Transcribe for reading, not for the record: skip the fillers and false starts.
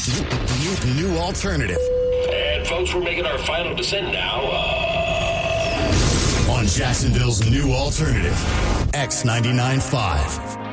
New alternative. And folks, we're making our final descent now. On Jacksonville's new alternative, X99.5.